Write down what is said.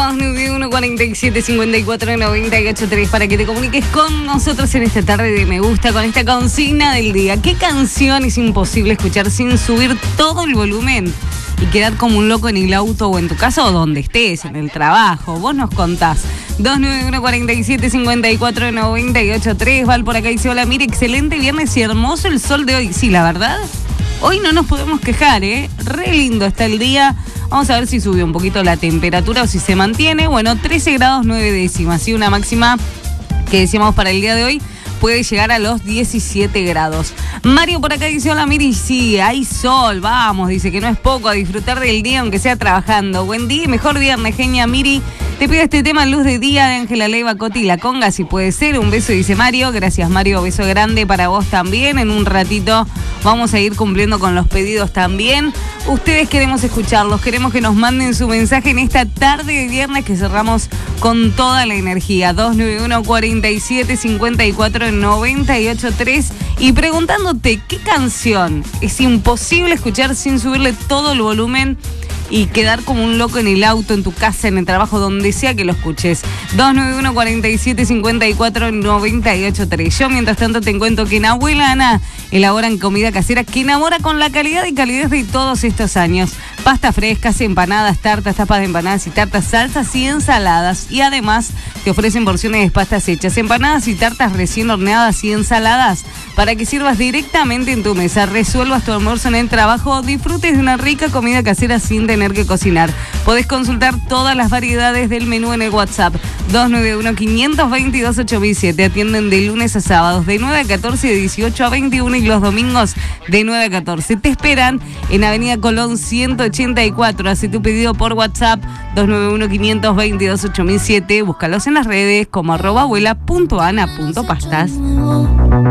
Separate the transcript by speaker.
Speaker 1: 291 47 54 98 3 para que te comuniques con nosotros en esta tarde de Me Gusta con esta consigna del día. ¿Qué canción es imposible escuchar sin subir todo el volumen y quedar como un loco en el auto o en tu casa o donde estés, en el trabajo? Vos nos contás. 291 47 54 98 3. Val por acá dice: hola, mire, excelente viernes y hermoso el sol de hoy. Sí, la verdad, hoy no nos podemos quejar, re lindo está el día. Vamos a ver si sube un poquito la temperatura o si se mantiene. Bueno, 13 grados 9 décimas, ¿sí? Una máxima que decíamos para el día de hoy puede llegar a los 17 grados. Mario por acá dice: hola, Miri, sí, hay sol, vamos, dice que no es poco, a disfrutar del día aunque sea trabajando. Buen día y mejor viernes, genia Miri. Te pido este tema Luz de Día de Ángela Leiva, Coti y La Conga, si puede ser. Un beso, dice Mario. Gracias, Mario. Beso grande para vos también. En un ratito vamos a ir cumpliendo con los pedidos también. Ustedes queremos escucharlos, queremos que nos manden su mensaje en esta tarde de viernes que cerramos con toda la energía. 291 47 54 98 3 y preguntándote qué canción es imposible escuchar sin subirle todo el volumen y quedar como un loco en el auto, en tu casa, en el trabajo, donde sea que lo escuches. 291 47 54 98 3. Yo, mientras tanto, te cuento que en Abuela Ana elaboran comida casera que enamora con la calidad y calidez de todos estos años. Pastas frescas, empanadas, tartas, tapas de empanadas y tartas, salsas y ensaladas. Y además te ofrecen porciones de pastas hechas, empanadas y tartas recién horneadas y ensaladas para que sirvas directamente en tu mesa, resuelvas tu almuerzo en el trabajo, disfrutes de una rica comida casera sin tener que cocinar. Podés consultar todas las variedades del menú en el WhatsApp 291 522 8007. Atienden de lunes a sábados de 9 a 14, de 18 a 21 y los domingos de 9 a 14. Te esperan en Avenida Colón 184. Hace tu pedido por WhatsApp 291 522 8007. Búscalos en las redes como @abuela.ana.pastas.